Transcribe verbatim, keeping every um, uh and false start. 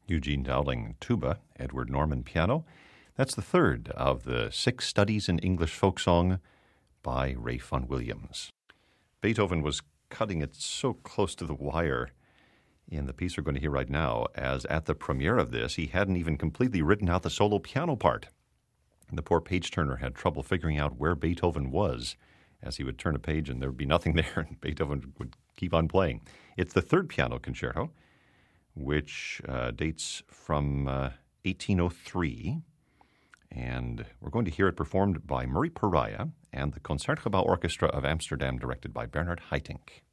Eugene Dowling, tuba, Edward Norman, piano. That's the third of the six studies in English folk song by Ralph Vaughan Williams. Beethoven was cutting it so close to the wire in the piece we're going to hear right now, as at the premiere of this, he hadn't even completely written out the solo piano part. The poor page-turner had trouble figuring out where Beethoven was, as he would turn a page and there would be nothing there, and Beethoven would keep on playing. It's the third piano concerto, which uh, dates from uh, eighteen oh three, and we're going to hear it performed by Murray Pariah and the Concertgebouw Orchestra of Amsterdam, directed by Bernard Haitink.